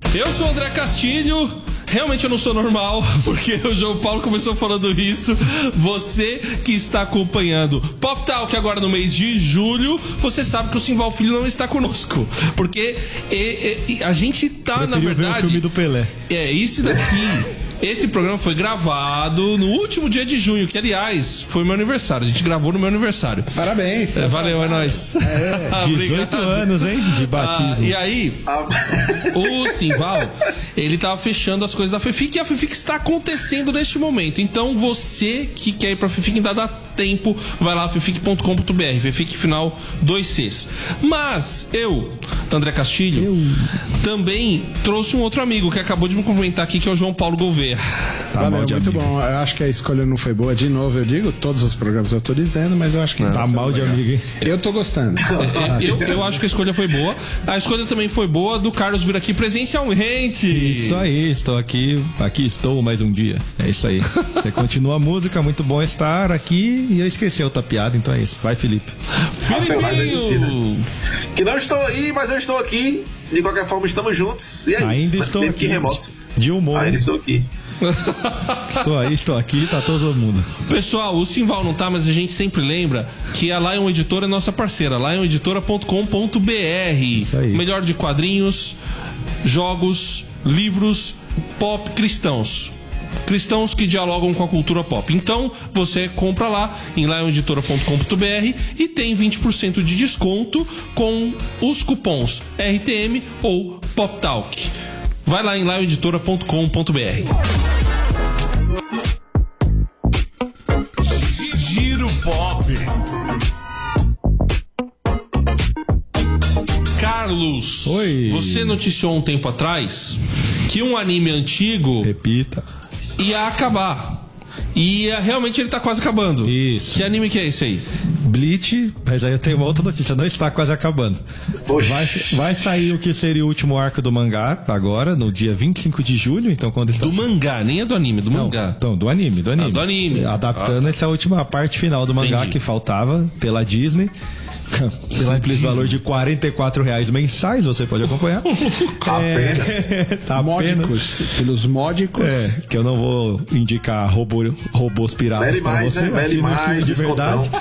Eu sou o André Castilho. Realmente eu não sou normal, porque o João Paulo começou falando isso. Você que está acompanhando Pop Talk agora no mês de julho, você sabe que o Simval Filho não está conosco, porque a gente tá, na verdade, ver o filme do Pelé. Esse daqui. Esse programa foi gravado no último dia de junho, que, aliás, foi meu aniversário. A gente gravou no meu aniversário. Parabéns. Valeu, é nóis. 18 anos, hein, de batismo. E aí, o Simval, ele tava fechando as coisas da FEFIC, e a FEFIC está acontecendo neste momento. Então, você que quer ir pra FEFIC, ainda dá tempo, vai lá, fefic.com.br, FEFIC final 2 Cs. Mas eu, André Castilho, também trouxe um outro amigo que acabou de me cumprimentar aqui, que é o João Paulo Gouveia. Valeu, muito bom. Eu acho que a escolha não foi boa. De novo, eu digo, todos os programas eu tô dizendo, mas eu acho que tá mal de amigo, hein? Eu tô gostando. Eu acho que a escolha foi boa. A escolha também foi boa do Carlos vir aqui presencialmente. Isso aí, estou aqui estou mais um dia. É isso aí. Você continua a música, muito bom estar aqui. E eu esqueci outra piada, então é isso. Vai, Felipe. Filipinho! Que não estou aí, mas eu estou aqui. De qualquer forma, estamos juntos. E é ainda isso. Estou aqui remoto. De humor. Ainda estou aqui. Estou aqui, tá todo mundo. Pessoal, o Simval não tá, mas a gente sempre lembra que a Lion Editora é nossa parceira, lioneditora.com.br. Isso aí. Melhor de quadrinhos, jogos, livros, pop cristãos que dialogam com a cultura pop. Então, você compra lá em lioneditora.com.br e tem 20% de desconto com os cupons RTM ou PopTalk. Vai lá em lioneditora.com.br. Giro Pop. Carlos, oi. Você noticiou um tempo atrás que um anime antigo... Repita. Ia acabar. E realmente ele tá quase acabando. Isso. Que anime que é esse aí? Bleach, mas aí eu tenho uma outra notícia, não está quase acabando. Vai sair o que seria o último arco do mangá agora, no dia 25 de julho, então quando está... Do mangá, nem é do anime, do mangá. Então, do anime. Do anime. Adaptando essa última parte final do mangá. Entendi. Que faltava pela Disney. Simples valor de R$44 mensais, você pode acompanhar. Apenas. Módicos, pelos módicos. Que eu não vou indicar robôs piratas para você. Vale mais, de verdade.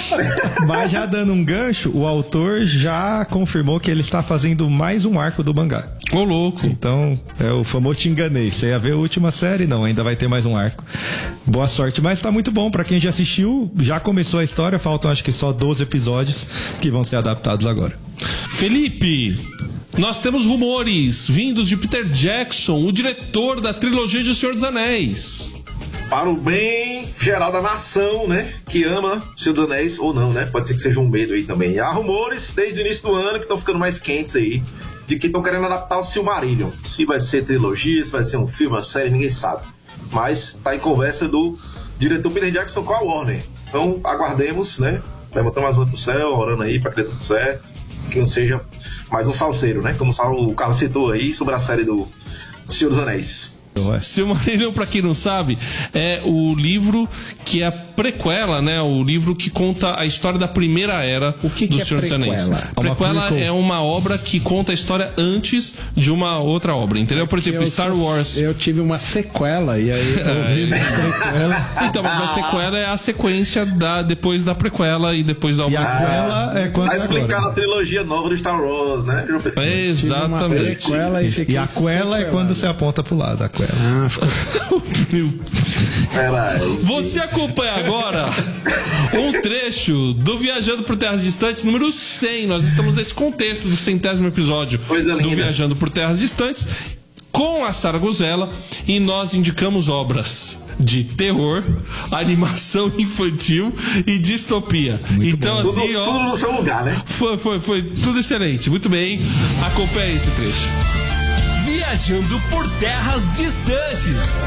Mas já dando um gancho, o autor já confirmou que ele está fazendo mais um arco do mangá. Ô, louco. Então, é o famoso te enganei. Você ia ver a última série? Não, ainda vai ter mais um arco. Boa sorte, mas tá muito bom. Pra quem já assistiu, já começou a história, faltam acho que só 12 episódios que vão ser adaptados agora. Felipe, nós temos rumores vindos de Peter Jackson, o diretor da trilogia de O Senhor dos Anéis. Para o bem geral da nação, né? Que ama O Senhor dos Anéis, ou não, né? Pode ser que seja um medo aí também. E há rumores desde o início do ano que estão ficando mais quentes aí, de que estão querendo adaptar o Silmarillion. Se vai ser trilogia, se vai ser um filme, uma série, ninguém sabe. Mas tá em conversa do diretor Peter Jackson com a Warner. Então aguardemos, né? Levantando as mãos pro céu, orando aí pra que dê tudo certo. Que não seja mais um salseiro, né? Como o Carlos citou aí sobre a série do Senhor dos Anéis. Silmarillion, pra quem não sabe, é o livro que é a prequela, né? O livro que conta a história da primeira era do Senhor dos Anéis. Prequela é uma obra que conta a história antes de uma outra obra, entendeu? Por exemplo, Star Wars. Eu tive uma sequela e aí eu vi prequela. Então, mas a sequela é a sequência depois da prequela e depois da obra. E a prequela é quando vai explicar a trilogia nova do Star Wars, né? Exatamente. E a quela é quando você aponta pro lado, a quela. Você acompanha agora um trecho do Viajando por Terras Distantes número 100. Nós estamos nesse contexto do 100º episódio do Viajando por Terras Distantes com a Sara Guzella, e nós indicamos obras de terror, animação infantil e distopia. Muito então bom. assim, tudo no seu lugar, né? Foi tudo excelente. Muito bem, acompanhe esse trecho. Viajando por Terras Distantes.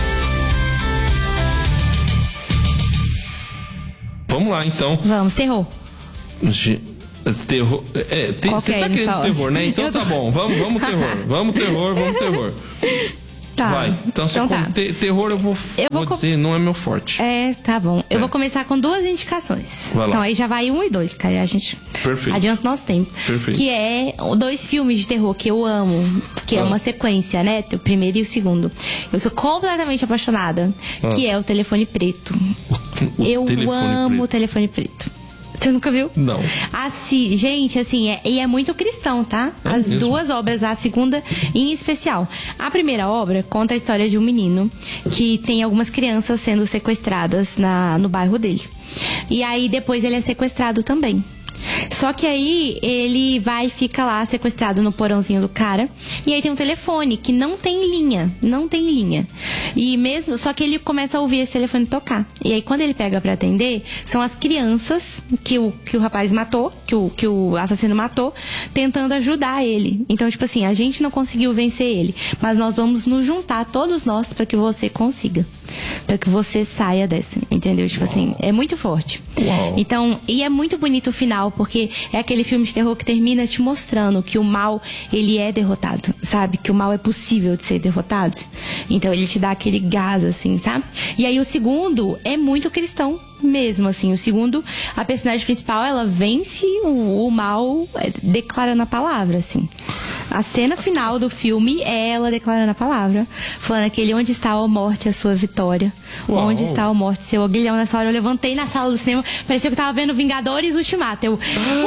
Vamos lá, então. Vamos, terror. Terror. Você tá querendo terror, né? Então tá bom. Vamos terror. Vamos terror. Tá. Vai. Então, tá. Terror eu vou dizer, não é meu forte. Tá bom. Eu vou começar com 2 indicações. Vai lá. Então aí já vai 1 e 2, que aí a gente adianta o nosso tempo. Perfeito. Que é 2 filmes de terror que eu amo, que é uma sequência, né? O primeiro e o segundo. Eu sou completamente apaixonada, que é o Telefone Preto. Eu amo o Telefone Preto. Você nunca viu? Não. Assim, gente, assim, e é muito cristão, tá? As mesmo? 2 obras, a segunda em especial. A primeira obra conta a história de um menino que tem algumas crianças sendo sequestradas no bairro dele. E aí depois ele é sequestrado também. Só que aí ele vai e fica lá sequestrado no porãozinho do cara. E aí tem um telefone que não tem linha. E mesmo, só que ele começa a ouvir esse telefone tocar. E aí quando ele pega pra atender, são as crianças que o rapaz matou, que o assassino matou, tentando ajudar ele. Então, tipo assim, a gente não conseguiu vencer ele, mas nós vamos nos juntar, todos nós, pra que você consiga. Pra que você saia dessa, entendeu? Tipo assim, é muito forte. Uau. Então, e é muito bonito o final, porque é aquele filme de terror que termina te mostrando que o mal, ele é derrotado, sabe? Que o mal é possível de ser derrotado. Então, ele te dá aquele gás, assim, sabe? E aí, o segundo é muito cristão mesmo, assim. O segundo, a personagem principal, ela vence o mal declarando a palavra, assim. A cena final do filme é ela declarando a palavra, falando aquele: onde está, ó morte, a sua vitória? Uau. Onde está, ó morte, seu aguilhão? Nessa hora eu levantei na sala do cinema, parecia que eu tava vendo Vingadores Ultimato. Eu...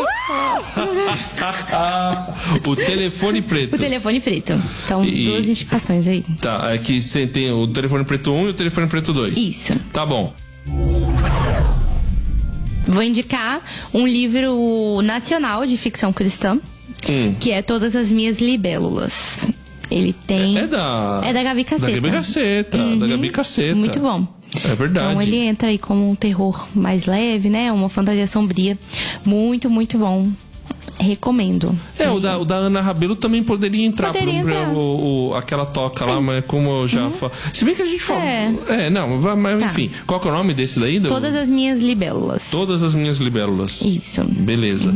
O Telefone Preto. O Telefone Preto. Então, 2 indicações aí. Tá, aqui você tem o Telefone Preto 1 e o Telefone Preto 2. Isso. Tá bom. Vou indicar um livro nacional de ficção cristã, que é Todas as Minhas Libélulas. Ele tem... É da Gabi Caceta. Da Gabi Caceta. Da Gabi Caceta. Muito bom. É verdade. Então ele entra aí como um terror mais leve, né? Uma fantasia sombria. Muito, muito bom. Recomendo. O da Ana Rabelo também poderia entrar. Poderia entrar. Aquela toca lá, mas como eu já falo. Se bem que a gente fala. Mas Tá. enfim. Qual que é o nome desse daí? Todas as Minhas Libélulas. Todas as Minhas Libélulas. Isso. Beleza.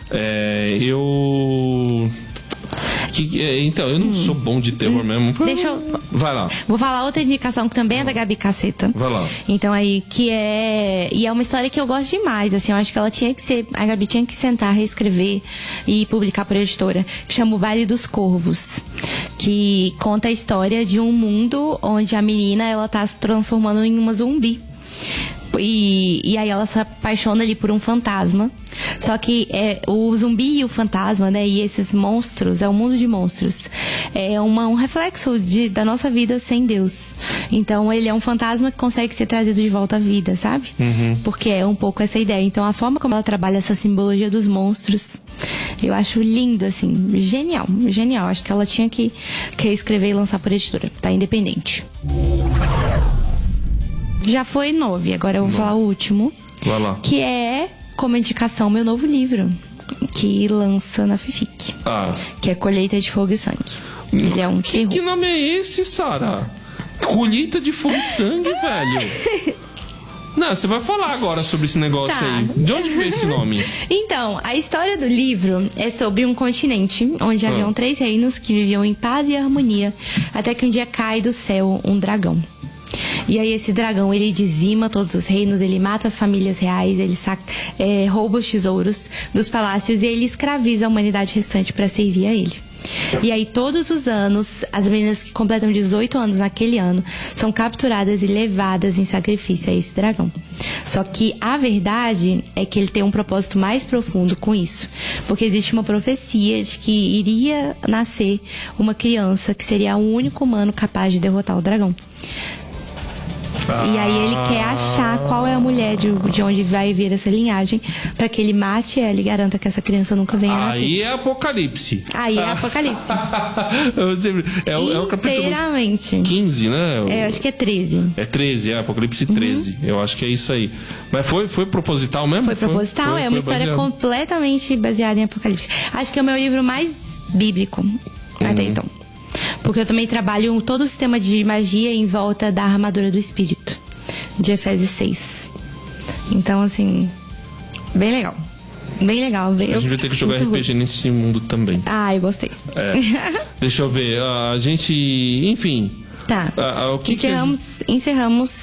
Então, eu não sou bom de terror mesmo. Deixa eu... Vai lá. Vou falar outra indicação que também é da Gabi Caceta. Vai lá. Então aí, que é... E é uma história que eu gosto demais, assim. Eu acho que ela tinha que ser... A Gabi tinha que sentar, reescrever e publicar por editora. Que chama O Baile dos Corvos. Que conta a história de um mundo onde a menina, ela tá se transformando em uma zumbi. E aí ela se apaixona ali por um fantasma. Só que o zumbi e o fantasma, né? E esses monstros, é um mundo de monstros. É um reflexo da nossa vida sem Deus. Então ele é um fantasma que consegue ser trazido de volta à vida, sabe? Porque é um pouco essa ideia. Então a forma como ela trabalha essa simbologia dos monstros, eu acho lindo, assim. Genial, genial. Acho que ela tinha que escrever e lançar por editora. Tá independente. Já foi 9, agora eu vou falar o último. Vai lá. Que é, como indicação, meu novo livro. Que lança na FIFIC. Que é Colheita de Fogo e Sangue. Ele é um terror. Que nome é esse, Sara? Colheita de Fogo e Sangue, velho? Não, você vai falar agora sobre esse negócio aí. De onde veio esse nome? Então, a história do livro é sobre um continente onde haviam 3 reinos que viviam em paz e harmonia, até que um dia cai do céu um dragão. E aí esse dragão, ele dizima todos os reinos, ele mata as famílias reais, ele rouba os tesouros dos palácios e ele escraviza a humanidade restante para servir a ele. E aí todos os anos, as meninas que completam 18 anos naquele ano são capturadas e levadas em sacrifício a esse dragão. Só que a verdade é que ele tem um propósito mais profundo com isso, porque existe uma profecia de que iria nascer uma criança que seria o único humano capaz de derrotar o dragão. E aí ele quer achar qual é a mulher de onde vai vir essa linhagem, pra que ele mate ela e garanta que essa criança nunca venha a nascer. Aí é Apocalipse. Aí é Apocalipse. É o capítulo inteiramente. 15, né? Eu acho que é 13. É 13, Apocalipse 13. Eu acho que é isso aí. Mas foi proposital mesmo? Foi proposital, é uma história completamente baseada em Apocalipse. Acho que é o meu livro mais bíblico até então. Porque eu também trabalho todo o sistema de magia em volta da armadura do espírito, de Efésios 6. Então, assim, bem legal. Bem legal. A gente vai ter que jogar RPG nesse mundo também. Eu gostei. Deixa eu ver. A gente, enfim, Tá. O que Encerramos